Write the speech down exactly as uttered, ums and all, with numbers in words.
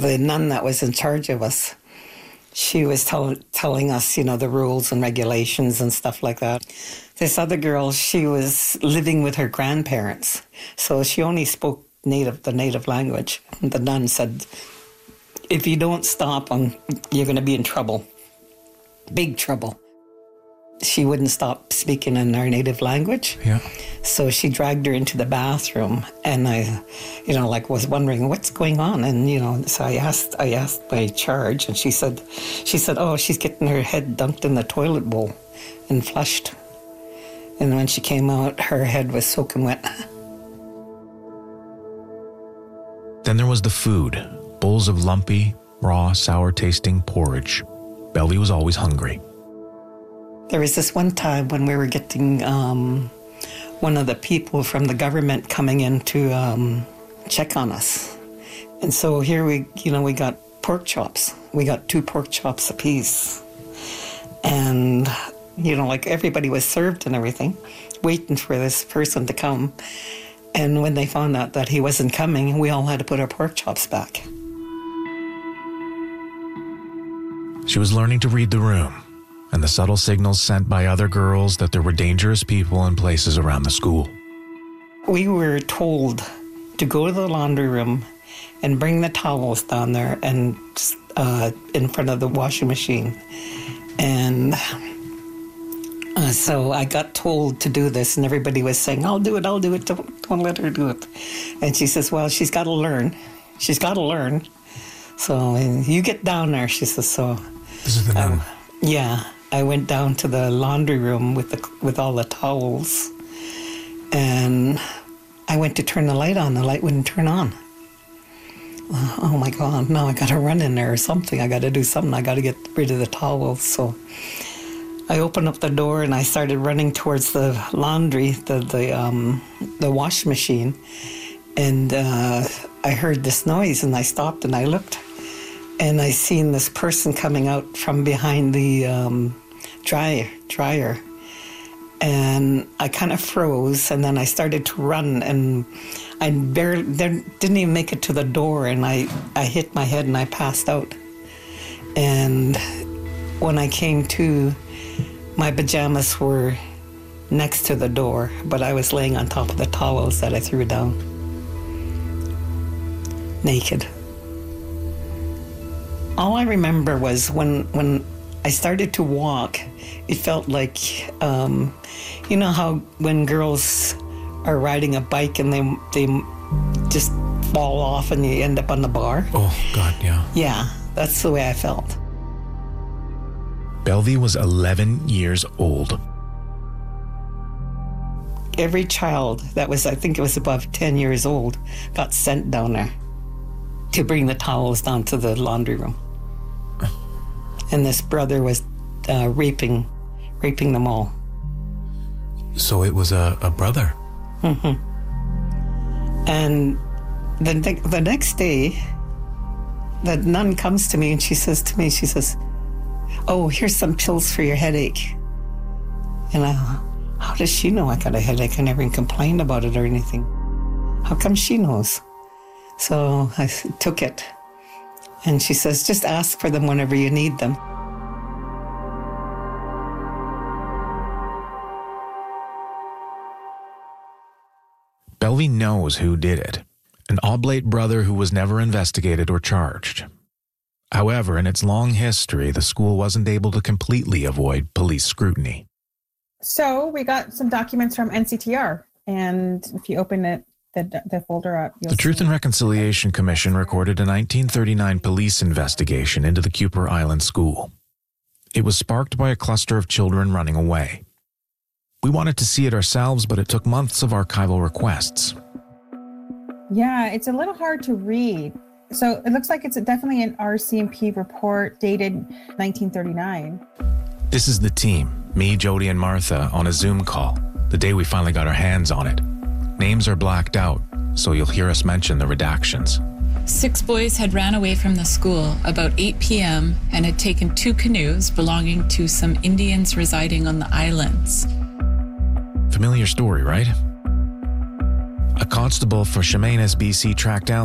the nun that was in charge of us, she was tell, telling us, you know, the rules and regulations and stuff like that. This other girl, she was living with her grandparents, so she only spoke native the native language. The nun said, if you don't stop them, you're going to be in trouble, big trouble. She wouldn't stop speaking in her native language. Yeah. So she dragged her into the bathroom, and I, you know, like was wondering what's going on. And, you know, so I asked, I asked my charge, and she said, she said, oh, she's getting her head dunked in the toilet bowl and flushed. And when she came out, her head was soaking wet. Then there was the food, bowls of lumpy, raw, sour-tasting porridge. Belvy was always hungry. There was this one time when we were getting um, one of the people from the government coming in to um, check on us. And so here we, you know, we got pork chops. We got two pork chops apiece. And, you know, like everybody was served and everything, waiting for this person to come. And when they found out that he wasn't coming, we all had to put our pork chops back. She was learning to read the room and the subtle signals sent by other girls that there were dangerous people in places around the school. We were told to go to the laundry room and bring the towels down there and uh, in front of the washing machine. And uh, so I got told to do this, and everybody was saying, I'll do it, I'll do it, don't, don't let her do it. And she says, well, she's got to learn. She's got to learn. So you get down there, she says. So this is the nun. Um, yeah. I went down to the laundry room with the with all the towels, and I went to turn the light on. The light wouldn't turn on. Uh, oh my God, no, I got to run in there or something. I got to do something. I got to get rid of the towels. So I opened up the door and I started running towards the laundry, the, the, um, the wash machine, and uh, I heard this noise, and I stopped and I looked. And I seen this person coming out from behind the um, dryer, dryer. And I kind of froze, and then I started to run, and I barely didn't even make it to the door, and I, I hit my head and I passed out. And when I came to, my pajamas were next to the door, but I was laying on top of the towels that I threw down, naked. All I remember was when when I started to walk, it felt like, um, you know how when girls are riding a bike and they they just fall off and they end up on the bar? Oh, God, yeah. Yeah, that's the way I felt. Belvy was eleven years old. Every child that was, I think it was above ten years old, got sent down there to bring the towels down to the laundry room. And this brother was uh, raping, raping them all. So it was a, a brother. Mm-hmm. And the, ne- the next day, the nun comes to me and she says to me, she says, oh, here's some pills for your headache. And I, how does she know I got a headache? I never even complained about it or anything. How come she knows? So I took it. And she says, just ask for them whenever you need them. Belvy knows who did it, an oblate brother who was never investigated or charged. However, in its long history, the school wasn't able to completely avoid police scrutiny. So we got some documents from N C T R, and if you open it, the, the folder up, you'll The Truth see. and Reconciliation Commission recorded a nineteen thirty-nine police investigation into the Kuper Island School. It was sparked by a cluster of children running away. We wanted to see it ourselves, but it took months of archival requests. Yeah, it's a little hard to read. So it looks like it's definitely an R C M P report dated nineteen thirty-nine. This is the team, me, Jody, and Martha, on a Zoom call, the day we finally got our hands on it. Names are blacked out, so you'll hear us mention the redactions. Six boys had ran away from the school about eight p.m. and had taken two canoes belonging to some Indians residing on the islands. Familiar story, right? A constable for Chemainus, B C tracked down